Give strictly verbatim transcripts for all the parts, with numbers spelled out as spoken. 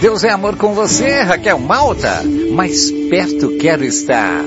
Deus é amor com você, Raquel Malta. Mais perto quero estar.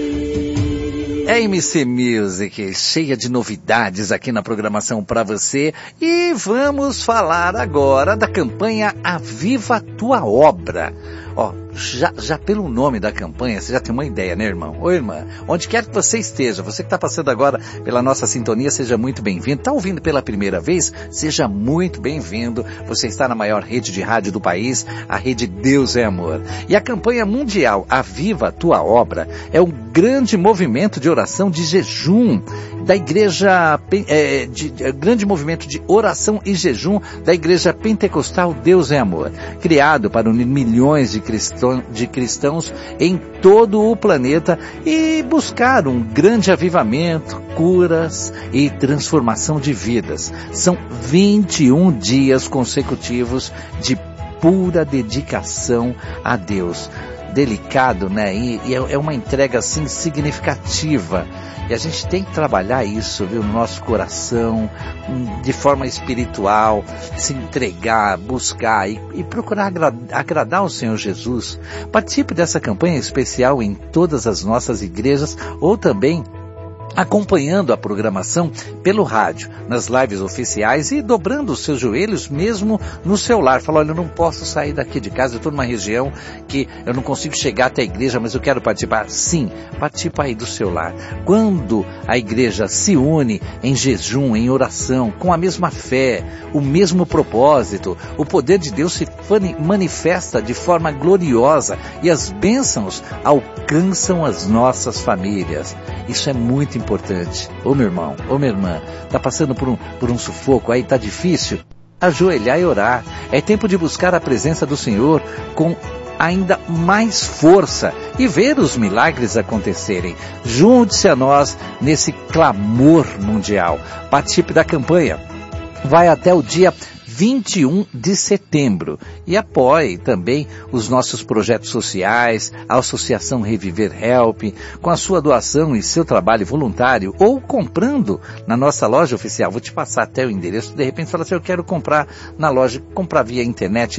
É M C Music, cheia de novidades aqui na programação para você. E vamos falar agora da campanha Aviva Tua Obra. Ó, já, já pelo nome da campanha, você já tem uma ideia, né, irmão? Ô, irmã, onde quer que você esteja, você que está passando agora pela nossa sintonia, seja muito bem-vindo. Está ouvindo pela primeira vez? Seja muito bem-vindo. Você está na maior rede de rádio do país, a rede Deus é Amor. E a campanha mundial Aviva Tua Obra é um grande movimento de oração de jejum da igreja, é, de, de, grande movimento de oração e jejum da igreja pentecostal Deus é Amor, criado para unir milhões de cristão, de cristãos em todo o planeta e buscar um grande avivamento, curas e transformação de vidas. São vinte e um dias consecutivos de pura dedicação a Deus. Delicado, né? E, e é uma entrega assim significativa. E a gente tem que trabalhar isso, viu, no nosso coração, de forma espiritual, se entregar, buscar e, e procurar agra- agradar ao Senhor Jesus. Participe dessa campanha especial em todas as nossas igrejas ou também acompanhando a programação pelo rádio, nas lives oficiais e dobrando os seus joelhos mesmo no seu lar. Fala, olha, eu não posso sair daqui de casa, eu estou numa região que eu não consigo chegar até a igreja, mas eu quero participar. Sim, participa aí do seu lar. Quando a igreja se une em jejum, em oração, com a mesma fé, o mesmo propósito, o poder de Deus se manifesta de forma gloriosa e as bênçãos alcançam as nossas famílias. Isso é muito importante. Ô meu irmão, ô minha irmã, tá passando por um, por um sufoco aí, tá difícil? Ajoelhar e orar. É tempo de buscar a presença do Senhor com ainda mais força e ver os milagres acontecerem. Junte-se a nós nesse clamor mundial. Participe da campanha. Vai até o dia vinte e um de setembro e apoie também os nossos projetos sociais, a Associação Reviver Help, com a sua doação e seu trabalho voluntário ou comprando na nossa loja oficial. Vou te passar até o endereço, de repente fala assim, eu quero comprar na loja, comprar via internet,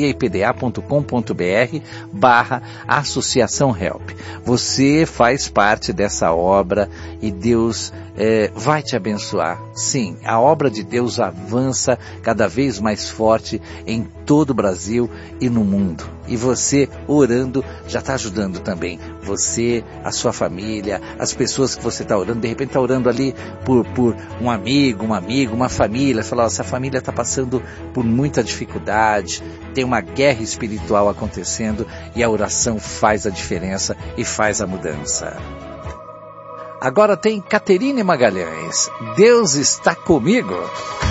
livrariaipda.com.br barra Associação Help. Você faz parte dessa obra e Deus é, vai te abençoar. Sim, a obra de Deus avança cada vez mais forte em todo o Brasil e no mundo. E você, orando, já está ajudando também. Você, a sua família, as pessoas que você está orando, de repente está orando ali por, por um amigo, uma amiga, uma família. Fala, essa família está passando por muita dificuldade, tem uma guerra espiritual acontecendo e a oração faz a diferença e faz a mudança. Agora tem Caterine Magalhães. Deus está comigo.